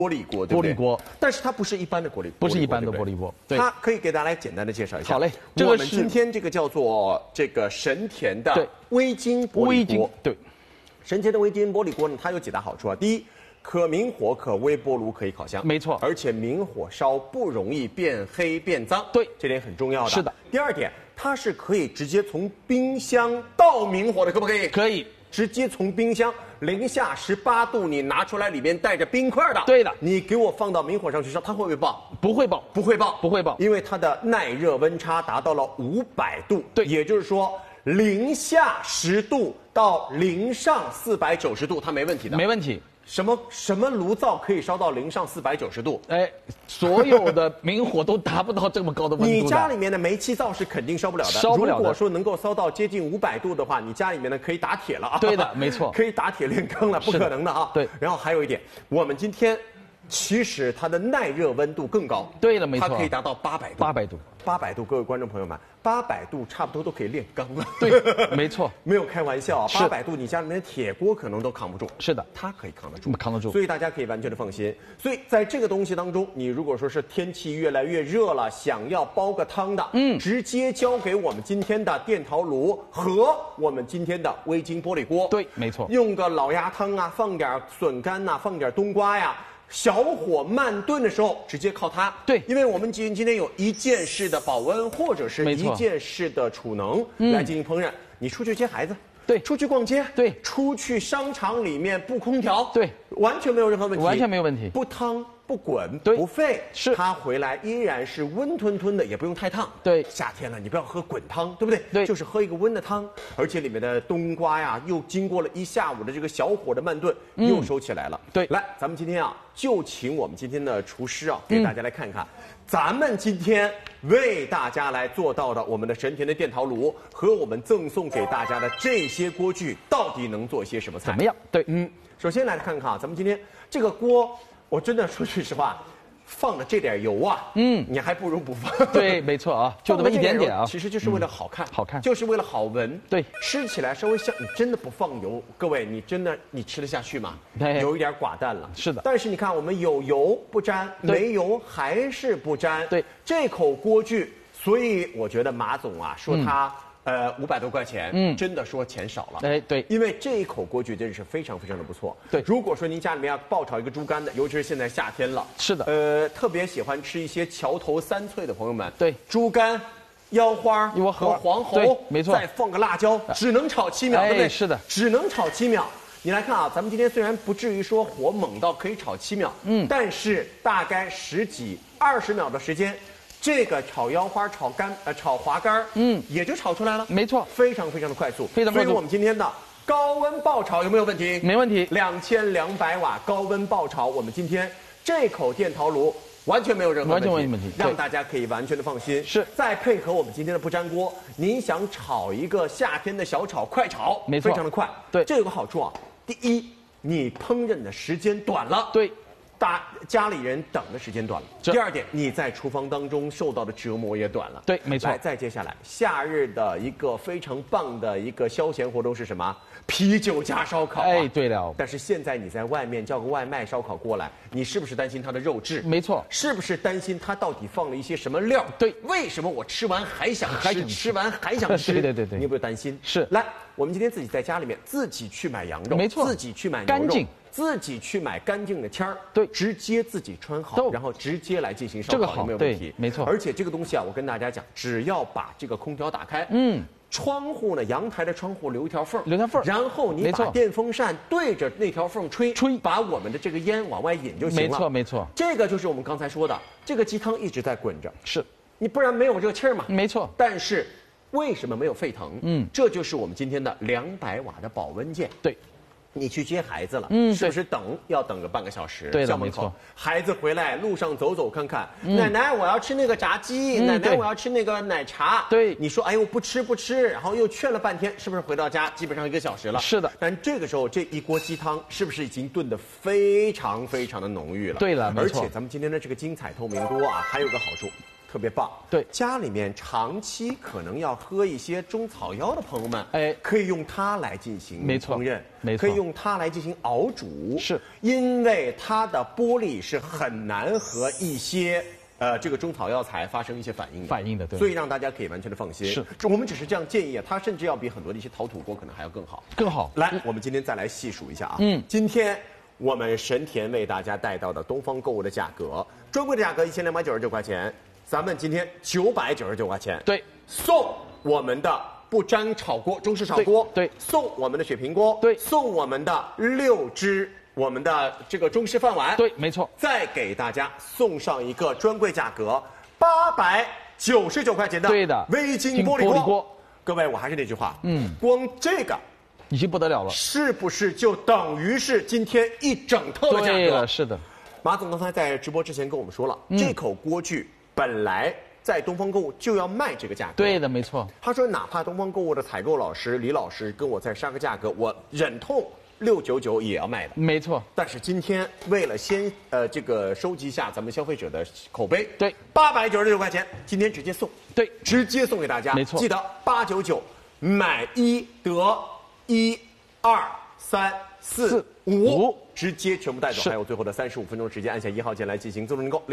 玻璃锅，对不对？ 玻璃锅， 但是它不是一般的玻璃锅， 不是一般的玻璃锅。对， 它可以给大家来简单的介绍一下。 好嘞， 我们今天这个叫做这个神田的微晶玻璃锅。 对， 神田的微晶玻璃锅呢，它有几大好处啊？第一，可明火、可微波炉、可以烤箱， 没错， 而且明火烧不容易变黑变脏， 对， 这点很重要的。 是的。 第二点，它是可以直接从冰箱到明火的，可不可以？ 可以。 直接从冰箱零下18度，你拿出来里面带着冰块的， 对的， 你给我放到明火上去烧，它会不会爆？ 不会爆， 不会爆， 不会爆， 因为它的耐热温差达到了500度， 对， 也就是说零下10度到零上490度，它没问题的， 没问题。 什么炉灶可以烧到零上490度？ 哎，所有的明火都达不到这么高的温度的。 你家里面的煤气灶是肯定烧不了的， 烧不了的。 如果说能够烧到接近500度的话，你家里面呢可以打铁了啊。 对的，没错， 可以打铁炼钢了，不可能的啊。 对。 然后还有一点，我们今天其实它的耐热温度更高。 对了，没错， 它可以达到800度。 800度 ，800度，各位观众朋友们，800度差不多都可以炼钢了。 对，没错， 没有开玩笑啊，800度你家里面的铁锅可能都扛不住。 是的， 它可以扛得住， 扛得住。 所以大家可以完全的放心。所以在这个东西当中，你如果说是天气越来越热了，想要煲个汤的，直接交给我们今天的电陶炉和我们今天的微晶玻璃锅。 对，没错。 用个老鸭汤啊，放点笋干呐，放点冬瓜呀。小火慢炖的时候，直接靠它。 对， 因为我们今天有一键式的保温或者是一键式的储能来进行烹饪。你出去接孩子， 对， 出去逛街， 对， 出去商场里面不空调， 对， 完全没有任何问题， 完全没有问题， 不汤不滚， 对， 不沸， 是它回来依然是温吞吞的，也不用太烫。 对， 夏天了，你不要喝滚汤，对不对？ 对， 就是喝一个温的汤，而且里面的冬瓜呀，又经过了一下午的这个小火的慢炖，又收起来了。 对， 来，咱们今天啊，就请我们今天的厨师啊，给大家来看看，咱们今天为大家来做到的我们的神田的电陶炉和我们赠送给大家的这些锅具，到底能做些什么菜？ 怎么样？对， 首先来看看啊，咱们今天这个锅。我真的说句实话，放了这点油啊，你还不如不放。 对，没错啊，就那么一点点啊， 其实就是为了好看， 好看， 就是为了好闻。 对， 吃起来稍微香。你真的不放油，各位，你吃得下去吗？有一点寡淡了。 是的。 但是你看，我们有油不沾，没油还是不沾。 对， 这口锅具，所以我觉得马总啊说他。500多块钱，真的说钱少了。 哎，对， 因为这一口锅具真是非常非常的不错。 对， 如果说您家里面要爆炒一个猪肝的，尤其是现在夏天了， 是的， 特别喜欢吃一些桥头3脆的朋友们， 对， 猪肝、腰花和黄喉， 没错， 再放个辣椒，只能炒7秒，对不对？ 是的， 只能炒7秒。你来看啊，咱们今天虽然不至于说火猛到可以炒7秒，但是大概10几20秒的时间。这个炒腰花、炒滑肝，也就炒出来了。 没错， 非常非常的快速， 非常快速。 所以我们今天的高温爆炒有没有问题？ 没问题。 2200瓦高温爆炒，我们今天这口电陶炉完全没有任何问题， 完全没问题， 让大家可以完全的放心。 是， 再配合我们今天的不粘锅，您想炒一个夏天的小炒、快炒， 没错， 非常的快。 对， 这有个好处啊，第一，你烹饪的时间短了。 对。 家里人等的时间短了。第二点，你在厨房当中受到的折磨也短了。 对，没错。 来，再接下来，夏日的一个非常棒的一个消闲活动是什么？啤酒加烧烤。 哎，对了。 但是现在你在外面叫个外卖烧烤过来，你是不是担心它的肉质？ 没错。 是不是担心它到底放了一些什么料？ 对。 为什么我吃完还想吃？吃完还想吃？ 对。 你有没有担心？ 是。 来，我们今天自己在家里面自己去买羊肉， 没错。 自己去买牛肉， 干净。 自己去买干净的签儿， 对， 直接自己穿好，然后直接来进行烧烤，有没有问题？ 没错。 而且这个东西啊，我跟大家讲，只要把这个空调打开，窗户呢，阳台的窗户留一条缝，然后你把电风扇对着那条缝吹，把我们的这个烟往外引就行了。 没错。 这个就是我们刚才说的，这个鸡汤一直在滚着， 是你不然没有热气儿嘛。 没错。 但是为什么没有沸腾？这就是我们今天的200瓦的保温键。 对。 你去接孩子了，是不是要等个半个小时？ 对的， 没错。孩子回来路上走走看看，奶奶我要吃那个炸鸡，奶奶我要吃那个奶茶。 对， 你说哎呦不吃，然后又劝了半天，是不是回到家基本上1个小时了？ 是的。 但这个时候这一锅鸡汤是不是已经炖得非常非常的浓郁了？ 对了，没错。 而且咱们今天的这个精彩透明锅啊，还有个好处。 特别棒。 对， 家里面长期可能要喝一些中草药的朋友们，可以用它来进行烹饪， 没错， 可以用它来进行熬煮。 是， 因为它的玻璃是很难和一些这个中草药材发生一些反应的，对，所以让大家可以完全的放心。 是， 我们只是这样建议啊，它甚至要比很多的一些陶土锅可能还要更好。来，我们今天再来细数一下啊。今天我们神田为大家带到的东方购物的价格，专柜的价格1299块钱，咱们今天999块钱， 对， 送我们的不粘炒锅，中式炒锅， 对， 送我们的雪平锅， 对， 送我们的6只我们的这个中式饭碗， 对，没错， 再给大家送上一个专柜价格899块钱的对的微晶玻璃锅。各位，我还是那句话，光这个已经不得了了， 是不是就等于是今天一整套的价格？ 对了，是的。 马总刚才在直播之前跟我们说了，这口锅具本来在东方购物就要卖这个价格。 对的，没错。 他说，哪怕东方购物的采购老师李老师跟我再杀个价格，我忍痛699也要卖的。 没错。 但是今天为了先这个收集一下咱们消费者的口碑， 对 ，899块钱，今天直接送， 对， 直接送给大家。 没错。 记得899买1得1、2、3、4、5，直接全部带走。还有最后的35分钟时间，按下1号键来进行自动订购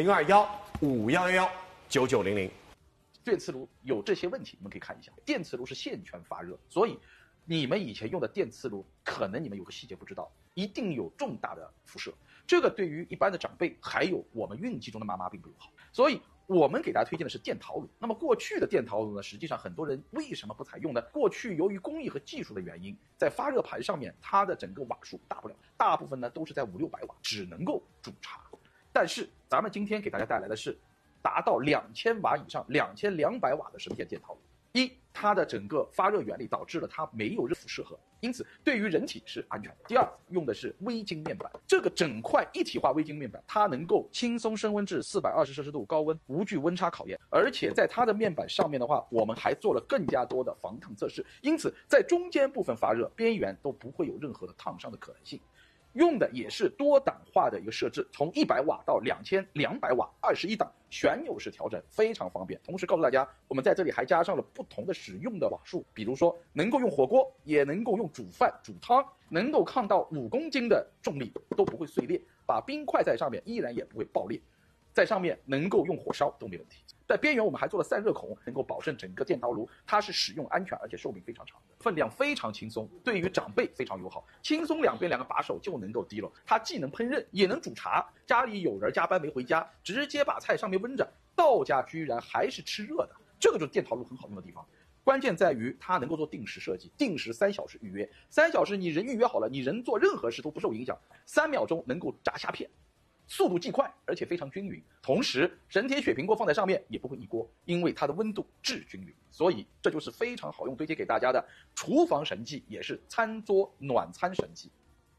，0215119900。 电磁炉有这些问题，你们可以看一下。电磁炉是线圈发热，所以你们以前用的电磁炉，可能你们有个细节不知道，一定有重大的辐射。这个对于一般的长辈，还有我们孕期中的妈妈并不友好。所以我们给大家推荐的是电陶炉。那么过去的电陶炉呢，实际上很多人为什么不采用呢？过去由于工艺和技术的原因，在发热盘上面，它的整个瓦数大不了，大部分呢都是在500-600瓦，只能够煮茶。但是咱们今天给大家带来的是达到2000瓦以上、2200瓦的神田电陶炉。它的整个发热原理导致了它没有热辐射核，因此对于人体是安全的。第二，用的是微晶面板，这个整块一体化微晶面板，它能够轻松升温至420摄氏度高温，无惧温差考验。而且在它的面板上面的话，我们还做了更加多的防烫测试，因此在中间部分发热，边缘都不会有任何的烫伤的可能性。用的也是多档化的一个设置，从100瓦到2200瓦，21档旋钮式调整，非常方便。同时告诉大家，我们在这里还加上了不同的使用的瓦数，比如说能够用火锅，也能够用煮饭、煮汤，能够抗到5公斤的重力都不会碎裂，把冰块在上面依然也不会爆裂，在上面能够用火烧都没问题。在边缘我们还做了散热孔，能够保证整个电陶炉它是使用安全，而且寿命非常长的，分量非常轻松，对于长辈非常友好，轻松两边2个把手就能够提了。它既能烹饪，也能煮茶。家里有人加班没回家，直接把菜上面温着，到家居然还是吃热的，这个就是电陶炉很好用的地方。关键在于它能够做定时设计，定时3小时预约，3小时你人预约好了，你人做任何事都不受影响，3秒钟能够炸虾片。速度既快，而且非常均匀。同时，神田雪平锅放在上面也不会溢锅，因为它的温度至均匀。所以这就是非常好用，推荐给大家的厨房神器，也是餐桌暖餐神器。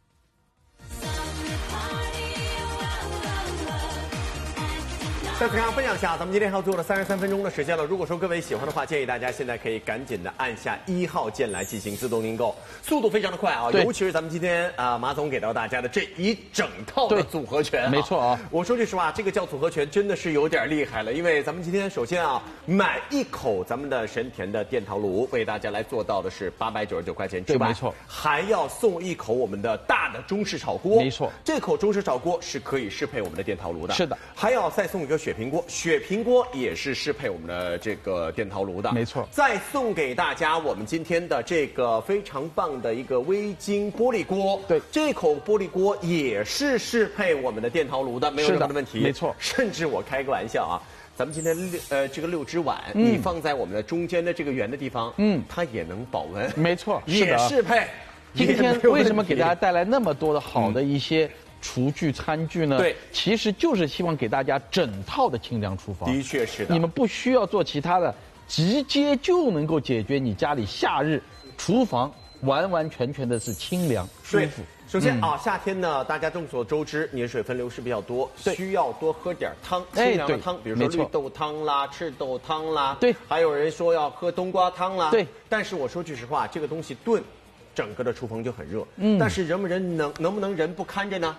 再次跟大家分享一下，咱们今天还有最后的33分钟的时间了。如果说各位喜欢的话，建议大家现在可以赶紧的按下1号键来进行自动订购，速度非常的快啊！尤其是咱们今天马总给到大家的这一整套的组合拳， 没错啊！ 我说句实话，这个叫组合拳真的是有点厉害了，因为咱们今天首先买1口咱们的神田的电陶炉，为大家来做到的是899块钱之外， 没错， 还要送1口我们的大的中式炒锅， 没错， 这口中式炒锅是可以适配我们的电陶炉的， 是的， 还要再送一个雪平锅，雪平锅也是适配我们的这个电陶炉的， 没错。 再送给大家我们今天的这个非常棒的一个微晶玻璃锅， 对， 这口玻璃锅也是适配我们的电陶炉的，没有任何的问题， 没错。 甚至我开个玩笑啊，咱们今天这个6只碗，你放在我们的中间的这个圆的地方，它也能保温， 没错， 也适配。 今天为什么给大家带来那么多的好的一些厨具餐具呢？ 对， 其实就是希望给大家整套的清凉厨房。 的确是的， 你们不需要做其他的，直接就能够解决你家里夏日厨房完完全全的是清凉舒服。 首先夏天呢，大家众所周知，你的水分流失比较多，需要多喝点汤，清凉的汤，比如说绿豆汤啦、赤豆汤啦， 对， 还有人说要喝冬瓜汤啦， 对。 但是我说句实话，这个东西炖，整个的厨房就很热，但是能不能人不看着呢？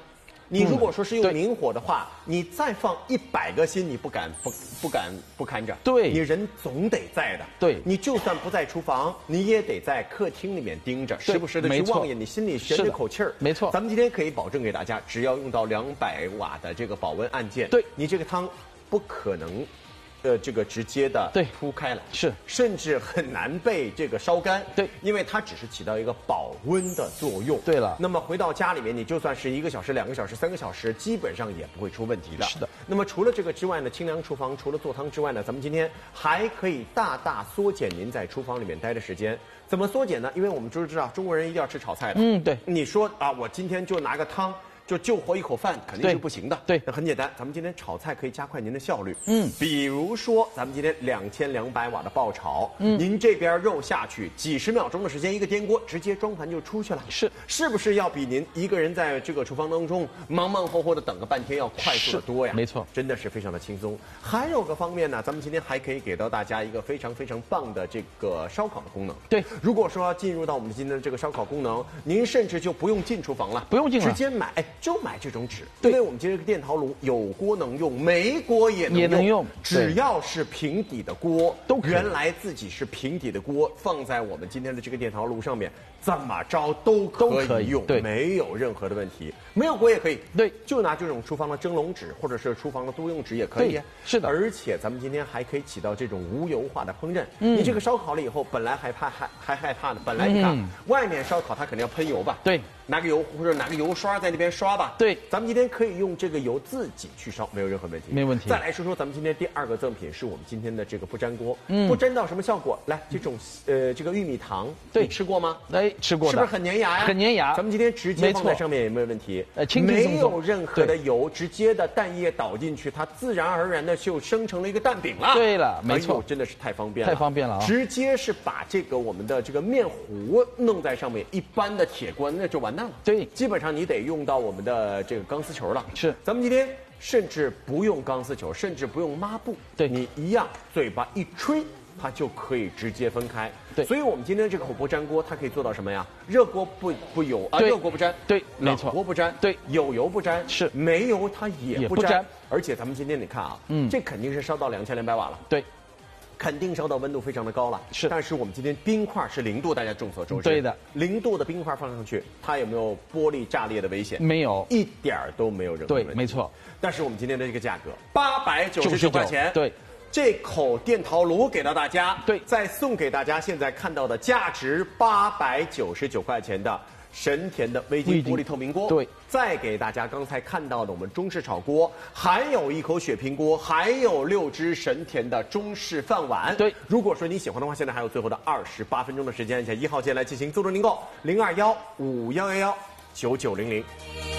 你如果说是用明火的话，你再放100个心，你不敢不看着。 对， 你人总得在的。 对， 你就算不在厨房，你也得在客厅里面盯着，时不时的去望一眼，你心里悬着口气儿。 没错， 咱们今天可以保证给大家，只要用到200瓦的这个保温按键， 对， 你这个汤不可能。这个直接的铺开来， 是， 甚至很难被这个烧干， 对， 因为它只是起到一个保温的作用。 对了， 那么回到家里面，你就算是1个小时、2个小时、3个小时，基本上也不会出问题的。 是的。 那么除了这个之外呢，清凉厨房除了做汤之外呢，咱们今天还可以大大缩减您在厨房里面待的时间。怎么缩减呢？因为我们都知道中国人一定要吃炒菜的。 对。 你说啊，我今天就拿个汤。就救活一口饭肯定是不行的。 对， 那很简单，咱们今天炒菜可以加快您的效率。比如说咱们今天2200瓦的爆炒，您这边肉下去几十秒钟的时间，一个颠锅直接装盘就出去了。是不是要比您一个人在这个厨房当中忙忙活活的等个半天要快速的多呀？ 没错， 真的是非常的轻松。还有个方面呢，咱们今天还可以给到大家一个非常非常棒的这个烧烤的功能。 对， 如果说要进入到我们今天的这个烧烤功能，您甚至就不用进厨房了， 不用进了， 直接买。就买这种纸，因为我们今天这个电陶炉有锅能用，没锅也能用，只要是平底的锅都可以。原来自己是平底的锅，放在我们今天的这个电陶炉上面，怎么着都可以用，没有任何的问题。没有锅也可以， 对， 就拿这种厨房的蒸笼纸或者是厨房的多用纸也可以。 是的， 而且咱们今天还可以起到这种无油化的烹饪。你这个烧烤了以后，本来还害怕呢，本来你看外面烧烤它肯定要喷油吧？ 对。 拿个油或者拿个油刷在那边刷吧。 对， 咱们今天可以用这个油自己去烧，没有任何问题。 没问题。 再来说说咱们今天第2个赠品，是我们今天的这个不粘锅。不粘到什么效果？来，这种这个玉米糖，你吃过吗？ 吃过的。 是不是很粘牙呀？ 很粘牙。 咱们今天直接放在上面也没有问题。没有任何的油，直接的蛋液倒进去，它自然而然的就生成了一个蛋饼了。 对了，没错， 真的是太方便了， 太方便了啊！ 直接是把这个我们的这个面糊弄在上面，一般的铁锅那就完蛋了。 对， 基本上你得用到我们的这个钢丝球了。 是， 咱们今天甚至不用钢丝球，甚至不用抹布， 对你一样嘴巴一吹，它就可以直接分开。 对， 所以我们今天这个火锅粘锅，它可以做到什么呀？热锅不油啊，热锅不粘， 对，没错， 冷锅不粘， 对， 有油不粘， 是没油它也不粘。而且咱们今天你看啊，这肯定是烧到2200瓦了。 对。 肯定烧到温度非常的高了， 是。 但是我们今天冰块是0度，大家众所周知。 对的 ，0度的冰块放上去，它有没有玻璃炸裂的危险？ 没有， 一点儿都没有任何问题。 对，没错。 但是我们今天的这个价格899块钱， 对， 这口电陶炉给到大家， 对， 再送给大家现在看到的价值899块钱的神田的微晶玻璃透明锅， 对， 再给大家刚才看到的我们中式炒锅，还有1口雪平锅，还有6只神田的中式饭碗。 对， 如果说你喜欢的话，现在还有最后的28分钟的时间，按下1号键来进行自助订购，02151119900。